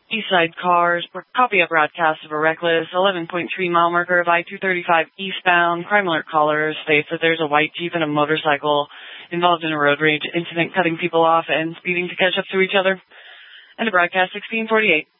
Eastside cars, copy of broadcast of a reckless 11.3 mile marker of I-235 eastbound. Crime alert caller states that there's a white Jeep and a motorcycle involved in a road rage incident, cutting people off and speeding to catch up to each other. And a broadcast 1648.